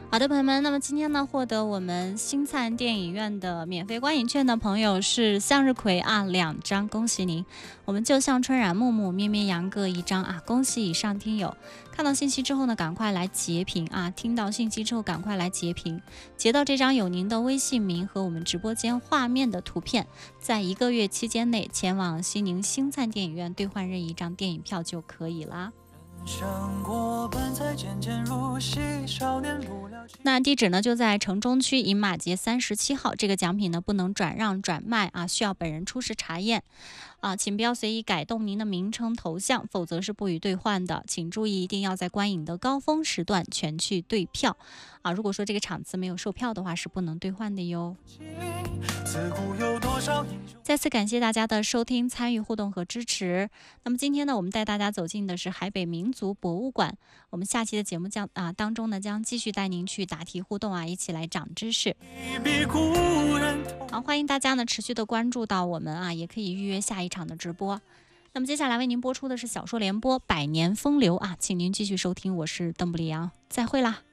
好的，朋友们，那么今天呢，获得我们星灿电影院的免费观影券的朋友是向日葵啊，2张，恭喜您！我们就像春染木木、咩咩羊各1张啊，恭喜以上听友！看到信息之后呢，赶快来截屏啊！听到信息之后，赶快来截屏，截到这张有您的微信名和我们直播间画面的图片，在1个月期间内前往西宁星灿电影院兑换任意1张电影票就可以啦。那地址呢就在城中区饮马街37号，这个奖品呢不能转让转卖啊，需要本人出示查验啊，请不要随意改动您的名称头像，否则是不予兑换的。请注意一定要在观影的高峰时段全去兑票啊，如果说这个场次没有售票的话是不能兑换的哟。再次感谢大家的收听、参与、互动和支持。那么今天呢，我们带大家走进的是海北民族博物馆。我们下期的节目当中呢，将继续带您去答题互动啊，一起来长知识。好，欢迎大家呢持续的关注到我们啊，也可以预约下一场的直播。那么接下来为您播出的是小说联播《百年风流》啊，请您继续收听，我是邓布利昂，再会啦。